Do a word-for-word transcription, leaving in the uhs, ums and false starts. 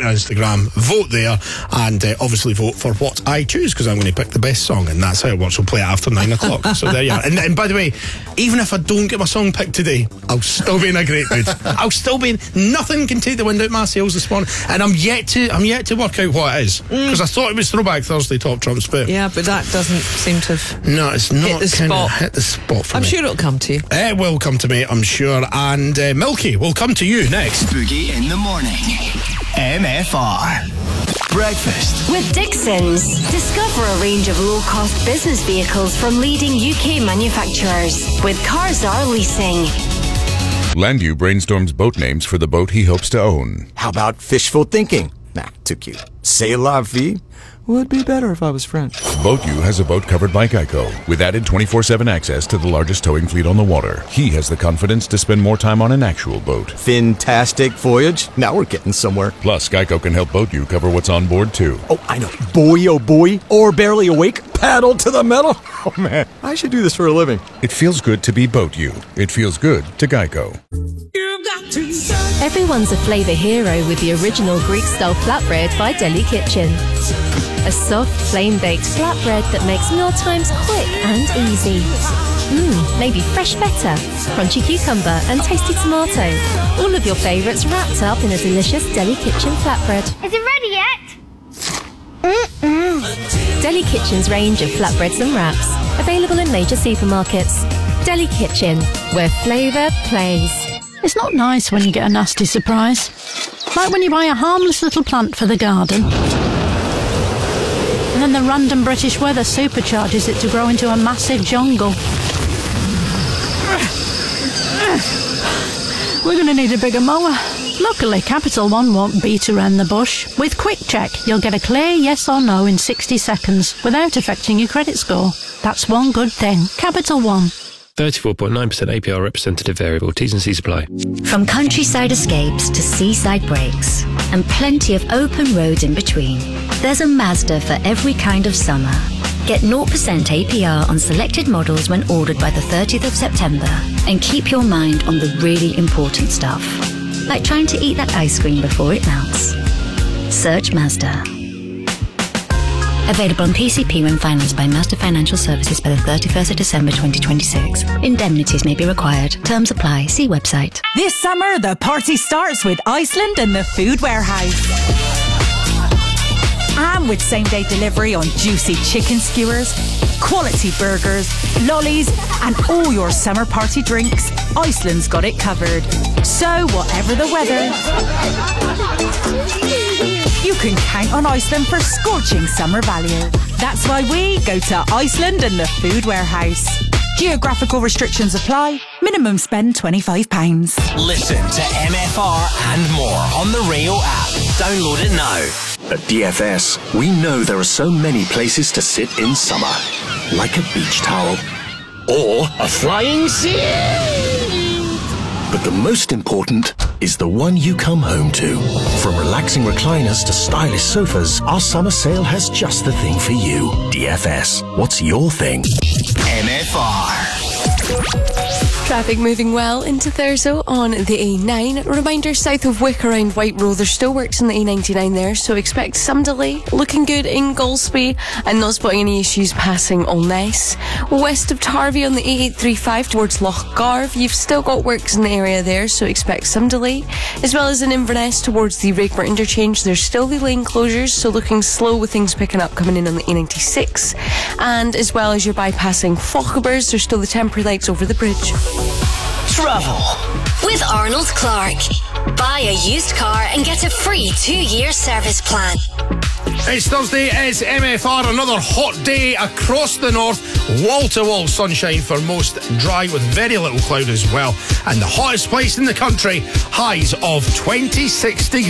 Instagram, vote there, and uh, obviously vote for what I choose, because I'm going to pick the best song, and that's how it works. We'll play it after nine o'clock. So there you are. And, and by the way, even if I don't get my song picked today, I'll still be in a great mood. I'll still be in, nothing can take the wind out my sails this morning, and I'm yet to I'm yet to work out what it is, because mm. I thought it was Throwback Thursday Top Trumps, but yeah, but that doesn't seem to have no, it's not hit the spot. Hit the spot for I'm me. sure it'll come to you. It will come to me, I'm sure. And uh, Milky will come to you next. Boogie in the morning. M F R. Breakfast with Dixons. Discover a range of low-cost business vehicles from leading U K manufacturers with Carzar Leasing. Landu brainstorms boat names for the boat he hopes to own. How about fishful thinking? Nah, too cute. C'est la vie? Would be better if I was French. BoatU has a boat covered by Geico, with added twenty-four seven access to the largest towing fleet on the water. He has the confidence to spend more time on an actual boat. Fantastic voyage. Now we're getting somewhere. Plus, Geico can help BoatU cover what's on board, too. Oh, I know. Boy, oh boy. Or barely awake. Paddle to the metal. Oh, man. I should do this for a living. It feels good to be BoatU. It feels good to Geico. Everyone's a flavour hero with the original Greek-style flatbread by Deli Kitchen. A soft, flame-baked flatbread that makes mealtimes quick and easy. Mmm, maybe fresh feta, crunchy cucumber and tasty tomato. All of your favourites wrapped up in a delicious Deli Kitchen flatbread. Is it ready yet? Mm-mm. Deli Kitchen's range of flatbreads and wraps. Available in major supermarkets. Deli Kitchen, where flavour plays. It's not nice when you get a nasty surprise. Like when you buy a harmless little plant for the garden, and then the random British weather supercharges it to grow into a massive jungle. We're going to need a bigger mower. Luckily, Capital One won't beat around the bush. With Quick Check, you'll get a clear yes or no in sixty seconds without affecting your credit score. That's one good thing. Capital One. thirty-four point nine percent A P R representative variable. T's and C's apply. From countryside escapes to seaside breaks, and plenty of open roads in between, there's a Mazda for every kind of summer. Get zero percent A P R on selected models when ordered by the thirtieth of September, and keep your mind on the really important stuff, like trying to eat that ice cream before it melts. Search Mazda. Available on P C P when financed by Mazda Financial Services by the thirty-first of December twenty twenty-six. Indemnities may be required. Terms apply. See website. This summer, the party starts with Iceland and the Food Warehouse. And with same-day delivery on juicy chicken skewers, quality burgers, lollies, and all your summer party drinks, Iceland's got it covered. So, whatever the weather, you can count on Iceland for scorching summer value. That's why we go to Iceland and the Food Warehouse. Geographical restrictions apply. Minimum spend twenty-five pounds. Listen to M F R and more on the Rio app. Download it now. At D F S, we know there are so many places to sit in summer. Like a beach towel. Or a flying sea. But the most important is the one you come home to. From relaxing recliners to stylish sofas, our summer sale has just the thing for you. D F S, what's your thing? M F R. Traffic moving well into Thurso on the A nine. Reminder, south of Wick around White Road, there's still works on the A ninety-nine there, so expect some delay. Looking good in Golspie and not spotting any issues passing Olness. West of Tarvey on the A eight thirty-five towards Lochgarve, you've still got works in the area there, so expect some delay. As well as in Inverness towards the Rakemer interchange, there's still the lane closures, so looking slow with things picking up coming in on the A ninety-six. And as well as you're bypassing Fauchebers, there's still the temporary lights over the bridge. Travel with Arnold Clark. Buy a used car and get a free two-year service plan. It's Thursday, it's M F R, another hot day across the north. Wall-to-wall sunshine for most, dry with very little cloud as well. And the hottest place in the country, highs of twenty-six degrees.